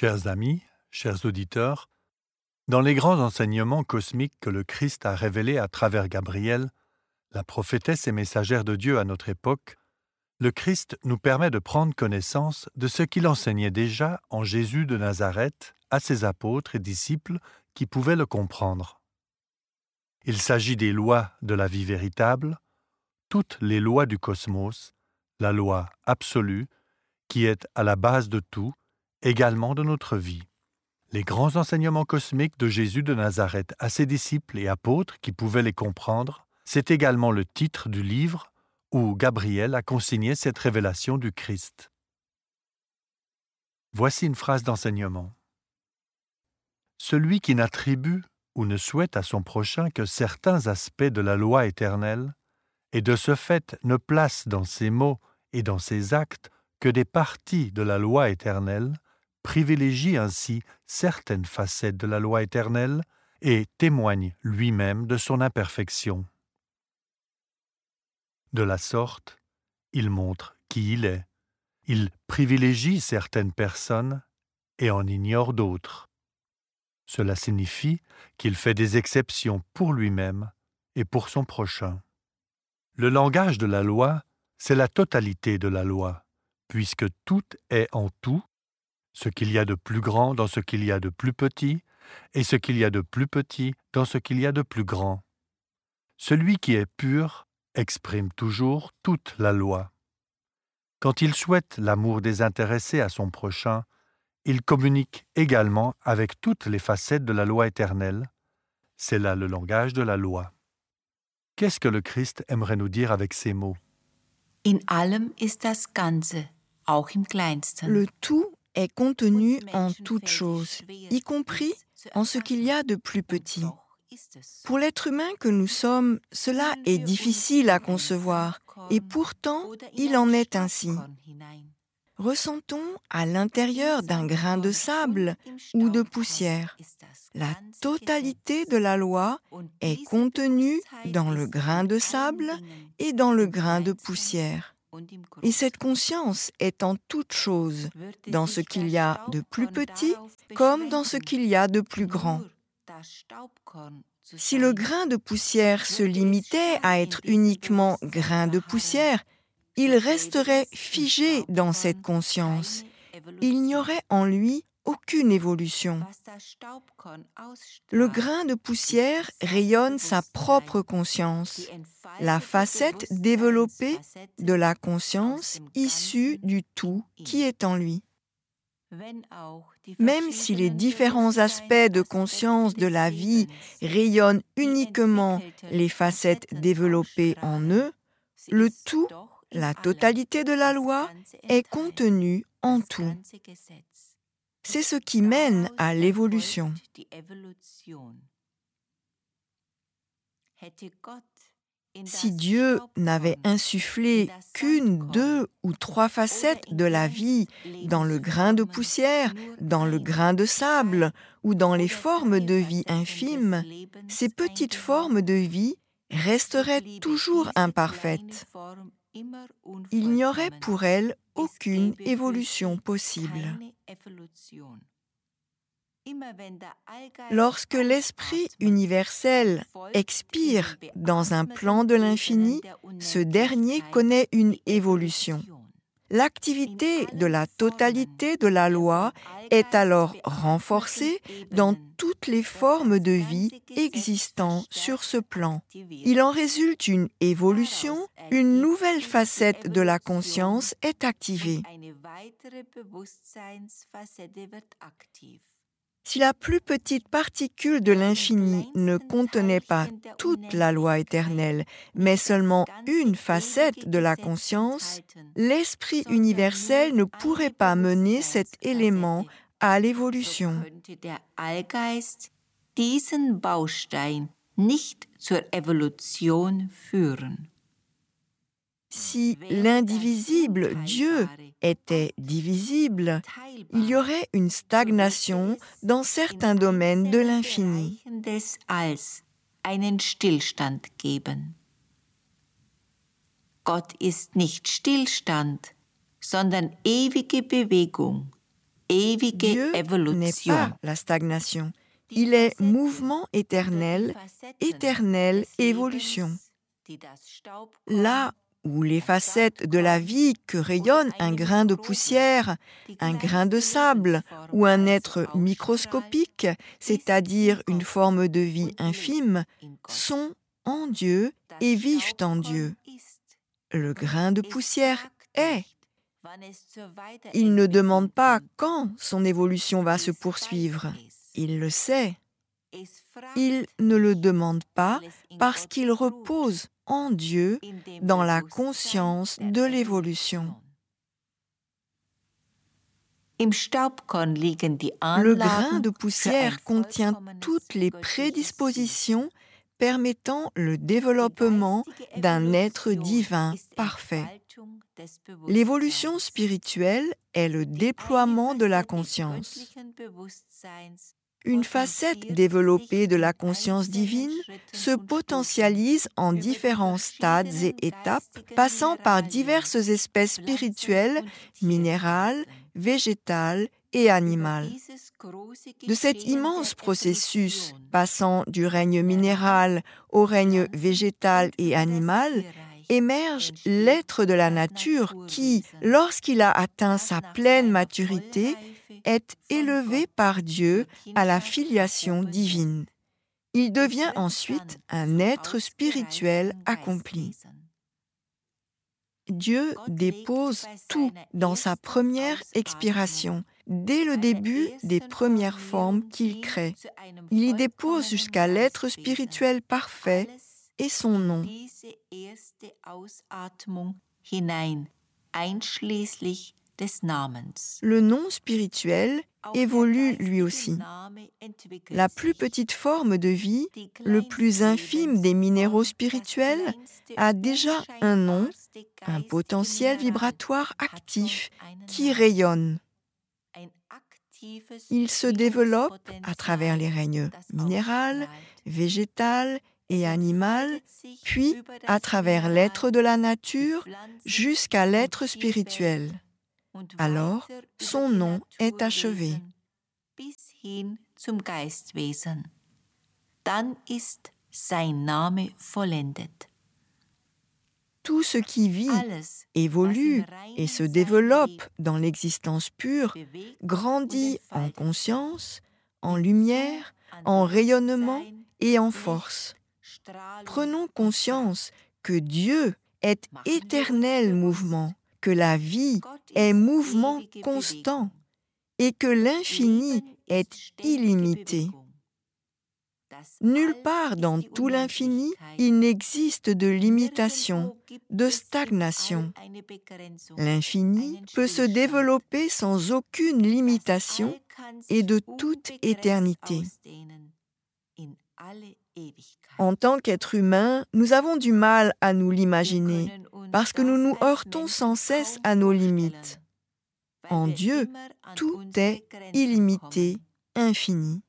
Chers amis, chers auditeurs, dans les grands enseignements cosmiques que le Christ a révélés à travers Gabriel, la prophétesse et messagère de Dieu à notre époque, le Christ nous permet de prendre connaissance de ce qu'il enseignait déjà en Jésus de Nazareth à ses apôtres et disciples qui pouvaient le comprendre. Il s'agit des lois de la vie véritable, toutes les lois du cosmos, la loi absolue, qui est à la base de tout, également de notre vie. Les grands enseignements cosmiques de Jésus de Nazareth à ses disciples et apôtres qui pouvaient les comprendre, c'est également le titre du livre où Gabriel a consigné cette révélation du Christ. Voici une phrase d'enseignement. Celui qui n'attribue ou ne souhaite à son prochain que certains aspects de la loi éternelle, et de ce fait ne place dans ses mots et dans ses actes que des parties de la loi éternelle, privilégie ainsi certaines facettes de la loi éternelle et témoigne lui-même de son imperfection. De la sorte, il montre qui il est. Il privilégie certaines personnes et en ignore d'autres. Cela signifie qu'il fait des exceptions pour lui-même et pour son prochain. Le langage de la loi, c'est la totalité de la loi, puisque tout est en tout, ce qu'il y a de plus grand dans ce qu'il y a de plus petit, et ce qu'il y a de plus petit dans ce qu'il y a de plus grand. Celui qui est pur exprime toujours toute la loi. Quand il souhaite l'amour désintéressé à son prochain, il communique également avec toutes les facettes de la loi éternelle. C'est là le langage de la loi. Qu'est-ce que le Christ aimerait nous dire avec ces mots? In allem ist das Ganze, auch im Kleinsten. Le tout est contenu en toute chose, y compris en ce qu'il y a de plus petit. Pour l'être humain que nous sommes, cela est difficile à concevoir, et pourtant, il en est ainsi. Ressentons à l'intérieur d'un grain de sable ou de poussière. La totalité de la loi est contenue dans le grain de sable et dans le grain de poussière. Et cette conscience est en toute chose, dans ce qu'il y a de plus petit comme dans ce qu'il y a de plus grand. Si le grain de poussière se limitait à être uniquement grain de poussière, il resterait figé dans cette conscience. Il n'y aurait en lui aucune évolution. Le grain de poussière rayonne sa propre conscience, la facette développée de la conscience issue du tout qui est en lui. Même si les différents aspects de conscience de la vie rayonnent uniquement les facettes développées en eux, le tout, la totalité de la loi, est contenue en tout. C'est ce qui mène à l'évolution. Si Dieu n'avait insufflé qu'une, deux ou trois facettes de la vie dans le grain de poussière, dans le grain de sable ou dans les formes de vie infimes, ces petites formes de vie resteraient toujours imparfaites. Il n'y aurait pour elles aucune évolution possible. Lorsque l'Esprit universel expire dans un plan de l'infini, ce dernier connaît une évolution. L'activité de la totalité de la loi est alors renforcée dans toutes les formes de vie existant sur ce plan. Il en résulte une évolution, une nouvelle facette de la conscience est activée. Si la plus petite particule de l'infini ne contenait pas toute la loi éternelle, mais seulement une facette de la conscience, l'Esprit universel ne pourrait pas mener cet élément à l'évolution. Diesen Baustein nicht zur Evolution führen. Si l'indivisible Dieu était divisible, il y aurait une stagnation dans certains domaines de l'infini. Einen Stillstand geben. Gott ist nicht Stillstand, sondern ewige Bewegung. Dieu n'est pas la stagnation. Il est mouvement éternel, éternelle évolution. Là où les facettes de la vie que rayonne un grain de poussière, un grain de sable ou un être microscopique, c'est-à-dire une forme de vie infime, sont en Dieu et vivent en Dieu. Le grain de poussière est. Il ne demande pas quand son évolution va se poursuivre. Il le sait. Il ne le demande pas parce qu'il repose en Dieu dans la conscience de l'évolution. Le grain de poussière contient toutes les prédispositions permettant le développement d'un être divin parfait. L'évolution spirituelle est le déploiement de la conscience. Une facette développée de la conscience divine se potentialise en différents stades et étapes, passant par diverses espèces spirituelles, minérales, végétales et animales. De cet immense processus, passant du règne minéral au règne végétal et animal, émerge l'être de la nature qui, lorsqu'il a atteint sa pleine maturité, est élevé par Dieu à la filiation divine. Il devient ensuite un être spirituel accompli. Dieu dépose tout dans sa première expiration, dès le début des premières formes qu'il crée. Il y dépose jusqu'à l'être spirituel parfait et son nom. Le nom spirituel évolue lui aussi. La plus petite forme de vie, le plus infime des minéraux spirituels, a déjà un nom, un potentiel vibratoire actif qui rayonne. Il se développe à travers les règnes minéral, végétal et animal, puis à travers l'être de la nature jusqu'à l'être spirituel. Alors, son nom est achevé. Tout ce qui vit, évolue et se développe dans l'existence pure grandit en conscience, en lumière, en rayonnement et en force. Prenons conscience que Dieu est éternel mouvement, que la vie est mouvement constant et que l'infini est illimité. Nulle part dans tout l'infini, il n'existe de limitation, de stagnation. L'infini peut se développer sans aucune limitation et de toute éternité. En tant qu'être humain, nous avons du mal à nous l'imaginer parce que nous nous heurtons sans cesse à nos limites. En Dieu, tout est illimité, infini.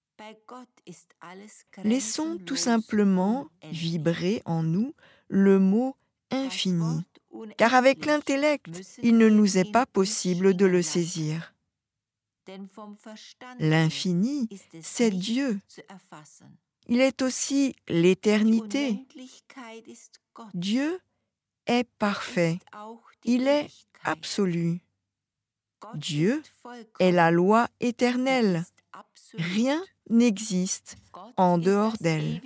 Laissons tout simplement vibrer en nous le mot infini, car avec l'intellect, il ne nous est pas possible de le saisir. L'infini, c'est Dieu. Il est aussi l'éternité. Dieu est parfait. Il est absolu. Dieu est la loi éternelle. Rien n'existe en dehors d'elle.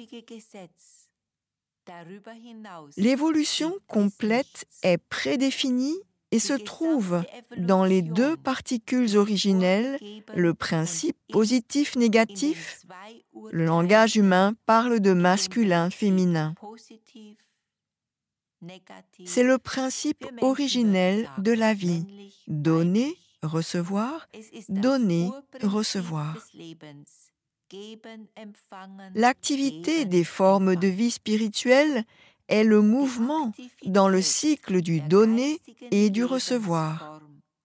L'évolution complète est prédéfinie et se trouve dans les deux particules originelles, le principe positif-négatif. Le langage humain parle de masculin-féminin. C'est le principe originel de la vie. Donner, recevoir, donner, recevoir. L'activité des formes de vie spirituelle est le mouvement dans le cycle du donner et du recevoir.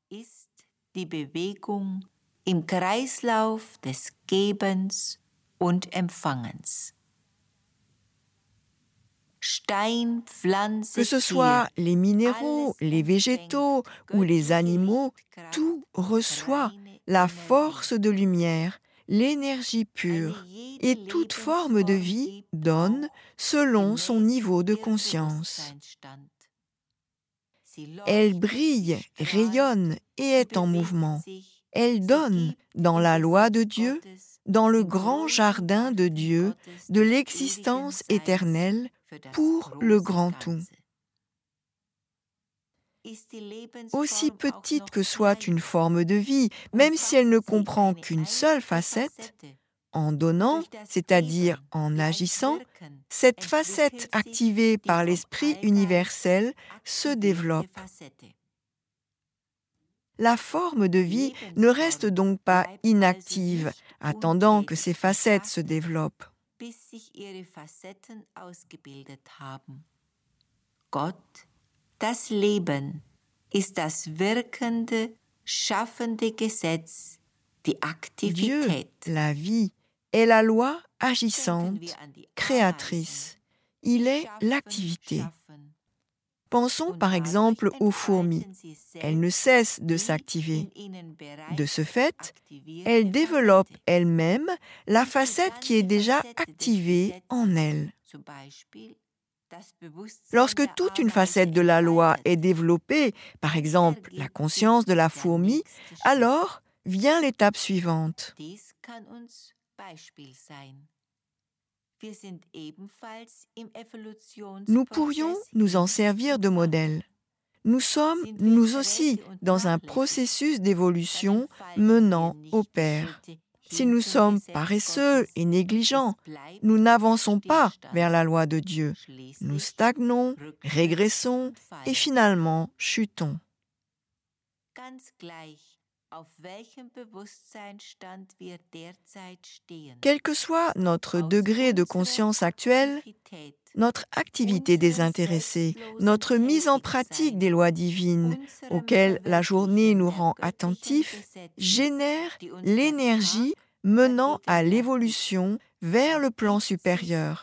Que ce soit les minéraux, les végétaux ou les animaux, tout reçoit la force de lumière, l'énergie pure, et toute forme de vie donne selon son niveau de conscience. Elle brille, rayonne et est en mouvement. Elle donne dans la loi de Dieu, dans le grand jardin de Dieu, de l'existence éternelle pour le grand tout. Aussi petite que soit une forme de vie, même si elle ne comprend qu'une seule facette, en donnant, c'est-à-dire en agissant, cette facette activée par l'Esprit universel se développe. La forme de vie ne reste donc pas inactive, attendant que ses facettes se développent. Gott, das Leben, ist das wirkende, schaffende Gesetz, die Dieu, Aktivität. la vie, est la loi agissante, créatrice. Il est l'activité. Pensons par exemple aux fourmis. Elles ne cessent de s'activer. De ce fait, elles développent elles-mêmes la facette qui est déjà activée en elles. Lorsque toute une facette de la loi est développée, par exemple la conscience de la fourmi, alors vient l'étape suivante. Nous pourrions nous en servir de modèle. Nous sommes, nous aussi, dans un processus d'évolution menant au Père. Si nous sommes paresseux et négligents, nous n'avançons pas vers la loi de Dieu. Nous stagnons, régressons et finalement chutons. Quel que soit notre degré de conscience actuel, notre activité désintéressée, notre mise en pratique des lois divines auxquelles la journée nous rend attentifs, génère l'énergie menant à l'évolution vers le plan supérieur.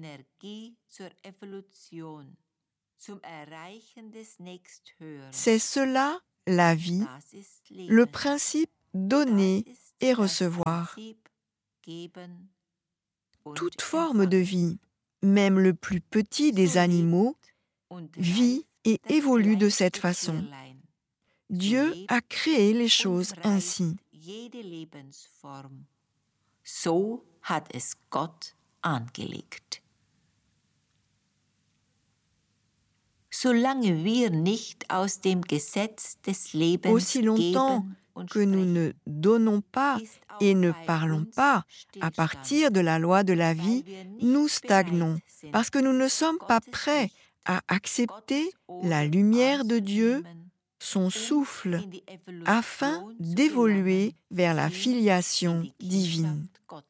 C'est cela la vie, le principe donner et recevoir. Toute forme de vie, même le plus petit des animaux, vit et évolue de cette façon. Dieu a créé les choses ainsi. So hat es Gott angelegt. Solange wir nicht aus dem Gesetz des Lebens Aussi longtemps que nous ne donnons pas et ne parlons pas à partir de la loi de la vie, nous stagnons parce que nous ne sommes pas prêts à accepter la lumière de Dieu, son souffle, afin d'évoluer vers la filiation divine.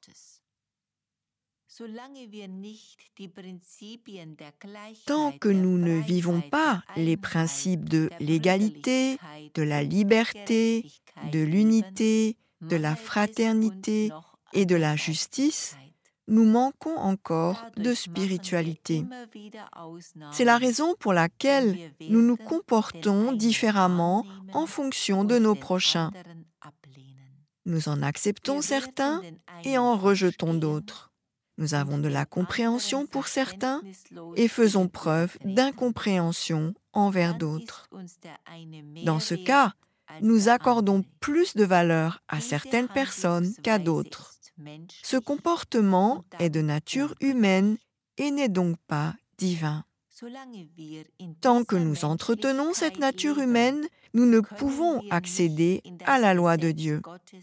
Tant que nous ne vivons pas les principes de l'égalité, de la liberté, de l'unité, de la fraternité et de la justice, nous manquons encore de spiritualité. C'est la raison pour laquelle nous nous comportons différemment en fonction de nos prochains. Nous en acceptons certains et en rejetons d'autres. Nous avons de la compréhension pour certains et faisons preuve d'incompréhension envers d'autres. Dans ce cas, nous accordons plus de valeur à certaines personnes qu'à d'autres. Ce comportement est de nature humaine et n'est donc pas divin. Tant que nous entretenons cette nature humaine, nous ne pouvons accéder à la loi de Dieu.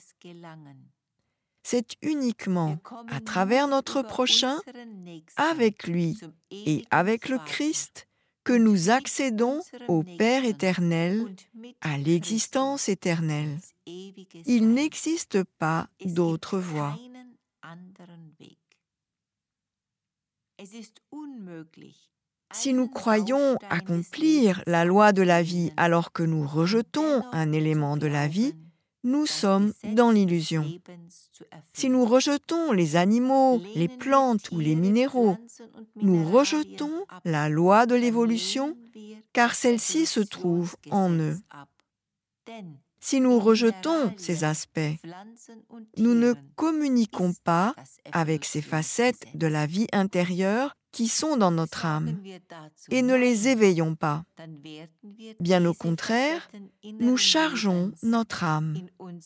C'est uniquement à travers notre prochain, avec lui et avec le Christ, que nous accédons au Père éternel, à l'existence éternelle. Il n'existe pas d'autre voie. Si nous croyons accomplir la loi de la vie alors que nous rejetons un élément de la vie, nous sommes dans l'illusion. Si nous rejetons les animaux, les plantes ou les minéraux, nous rejetons la loi de l'évolution car celle-ci se trouve en eux. Si nous rejetons ces aspects, nous ne communiquons pas avec ces facettes de la vie intérieure qui sont dans notre âme et ne les éveillons pas. Bien au contraire, nous chargeons notre âme.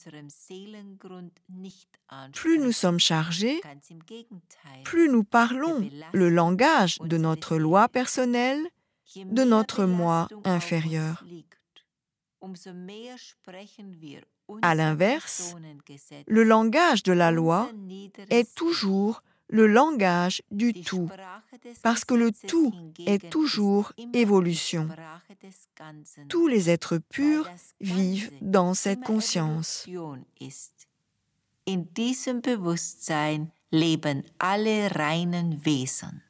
Plus nous sommes chargés, plus nous parlons le langage de notre loi personnelle, de notre moi inférieur. À l'inverse, le langage de la loi est toujours le langage du tout, parce que le tout est toujours évolution. Tous les êtres purs vivent dans cette conscience. In diesem Bewusstsein leben alle reinen Wesen.